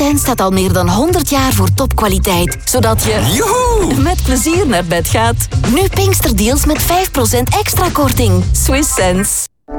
Sense staat al meer dan 100 jaar voor topkwaliteit. Zodat je met plezier naar bed gaat. Nu Pinksterdeals met 5% extra korting. Swiss Sense.